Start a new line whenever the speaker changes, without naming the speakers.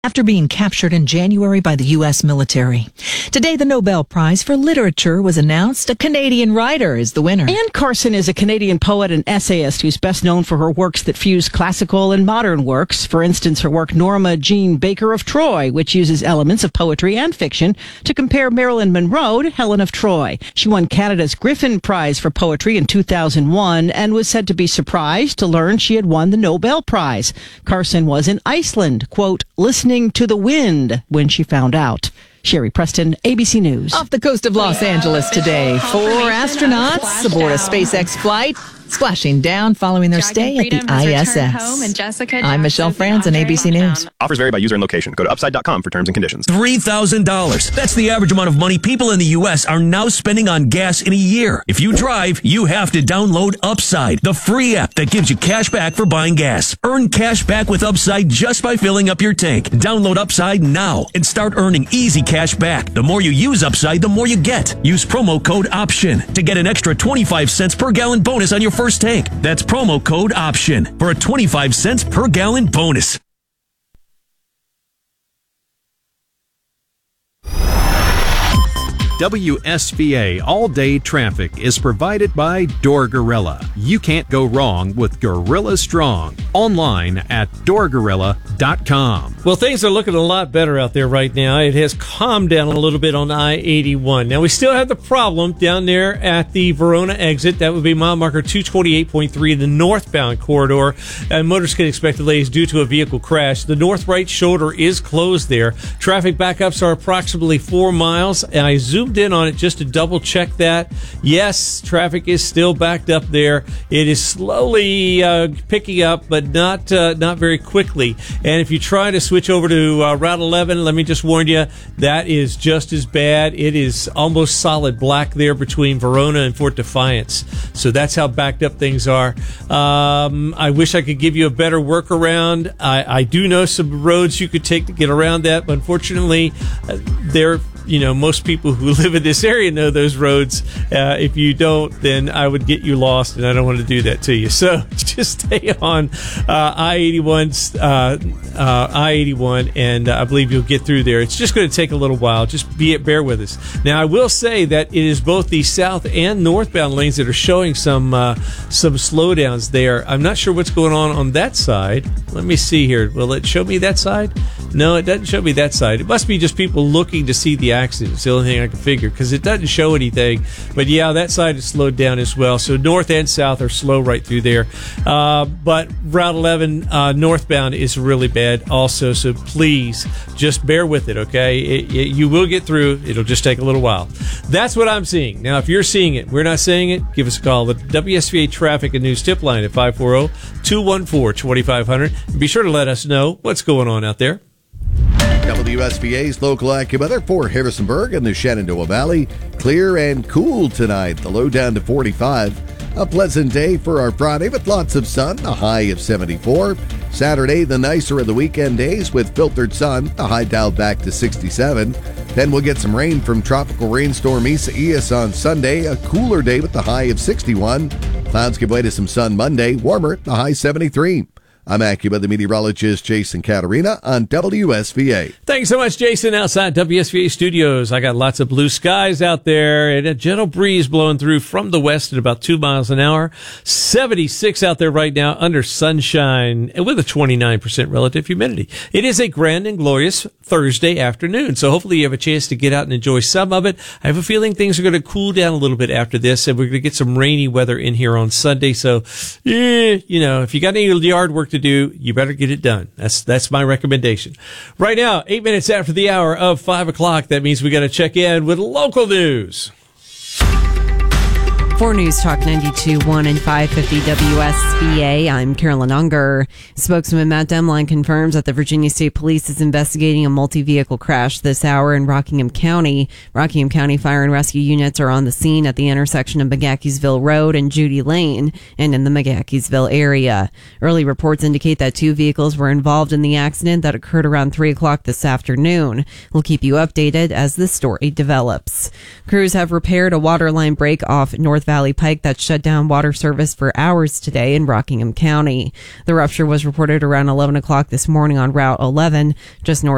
after being captured in January by the U.S. military. Today, the Nobel Prize for Literature was announced. A Canadian writer is the winner.
Anne Carson is a Canadian poet and essayist who's best known for her works that fuse classical and modern works. For instance, her work Norma Jean Baker of Troy, which uses elements of poetry and fiction to compare Marilyn Monroe to Helen of Troy. She won Canada's Griffin Prize for Poetry in 2001 and was said to be surprised to learn she had won the Nobel Prize. Carson was in Iceland, quote, listening to the wind when she found out. Sherry Preston, ABC News.
Off the coast of Los Angeles today, 4 astronauts aboard a SpaceX flight splashing down following their stay at the ISS. I'm Michelle Franzen, ABC News.
Offers vary by user and location. Go to upside.com for terms and conditions.
$3,000. That's the average amount of money people in the U.S. are now spending on gas in a year. If you drive, you have to download Upside, the free app that gives you cash back for buying gas. Earn cash back with Upside just by filling up your tank. Download Upside now and start earning easy cash back. The more you use Upside, the more you get. Use promo code OPTION to get an extra 25 cents per gallon bonus on your first tank. That's promo code OPTION for a 25 cents per gallon bonus.
WSVA all-day traffic is provided by Door Gorilla. You can't go wrong with Gorilla Strong. Online at doorgorilla.com.
Well, things are looking a lot better out there right now. It has calmed down a little bit on I-81. Now, we still have the problem down there at the Verona exit. That would be mile marker 228.3, the northbound corridor. Motorists can expect delays due to a vehicle crash. The north right shoulder is closed there. Traffic backups are approximately 4 miles. And I zoomed in on it just to double check that. Yes, traffic is still backed up there. It is slowly picking up, but not very quickly. And if you try to switch over to Route 11, let me just warn you, that is just as bad. It is almost solid black there between Verona and Fort Defiance. So that's how backed up things are. I wish I could give you a better workaround. I do know some roads you could take to get around that, but unfortunately, most people who live in this area know those roads. If you don't, then I would get you lost, and I don't want to do that to you. So just stay on I-81, and I believe you'll get through there. It's just going to take a little while. Just bear with us. Now, I will say that it is both the south and northbound lanes that are showing some slowdowns there. I'm not sure what's going on that side. Let me see here. Will it show me that side? No, it doesn't show me that side. It must be just people looking to see the accident. It's the only thing I can figure, because it doesn't show anything. But yeah, that side is slowed down as well. So north and south are slow right through there. But Route 11 northbound is really bad also. So please just bear with it, okay? You will get through. It'll just take a little while. That's what I'm seeing. Now, if you're seeing it, we're not seeing it, give us a call. The WSVA Traffic and News Tip Line at 540-214-2500. Be sure to let us know what's going on out there.
WSVA's local AccuWeather for Harrisonburg and the Shenandoah Valley. Clear and cool tonight. The low down to 45. A pleasant day for our Friday with lots of sun. A high of 74. Saturday, the nicer of the weekend days with filtered sun. The high dialed back to 67. Then we'll get some rain from tropical rainstorm Isaias on Sunday. A cooler day with the high of 61. Clouds give way to some sun Monday. Warmer, the high 73. I'm AccuWeather meteorologist Jason Caterina on WSVA.
Thanks so much, Jason, outside WSVA studios. I got lots of blue skies out there and a gentle breeze blowing through from the west at about 2 miles an hour. 76 out there right now under sunshine and with a 29% relative humidity. It is a grand and glorious Thursday afternoon, so hopefully you have a chance to get out and enjoy some of it. I have a feeling things are going to cool down a little bit after this, and we're going to get some rainy weather in here on Sunday. So, if you got any yard work to do, you better get it done. That's my recommendation. Right now, 8 minutes after the hour of 5 o'clock, that means we got to check in with local news.
For News Talk 92.1 and 550 WSVA, I'm Carolyn Unger. Spokesman Matt Demline confirms that the Virginia State Police is investigating a multi-vehicle crash this hour in Rockingham County. Rockingham County Fire and Rescue units are on the scene at the intersection of McGahkeysville Road and Judy Lane and in the McGahkeysville area. Early reports indicate that 2 vehicles were involved in the accident that occurred around 3 o'clock this afternoon. We'll keep you updated as the story develops. Crews have repaired a water line break off North Valley Pike that shut down water service for hours today in Rockingham County. The rupture was reported around 11 o'clock this morning on Route 11, just north